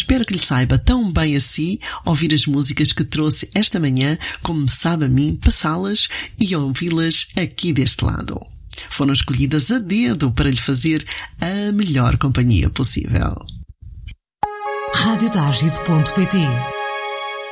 Espero que lhe saiba tão bem assim ouvir as músicas que trouxe esta manhã como me sabe a mim passá-las e ouvi-las aqui deste lado. Foram escolhidas a dedo para lhe fazer a melhor companhia possível. Radiotargide.pt